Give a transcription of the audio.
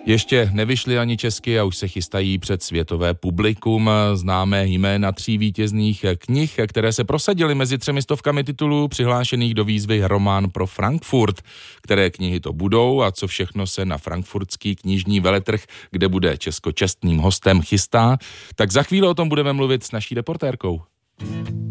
Ještě nevyšly ani česky a už se chystají před světové publikum. Známe jména 3 vítězných knih, které se prosadily mezi 300 titulů přihlášených do výzvy Román pro Frankfurt. Které knihy to budou a co všechno se na frankfurtský knižní veletrh, kde bude Česko čestným hostem, chystá, tak za chvíli o tom budeme mluvit s naší reportérkou.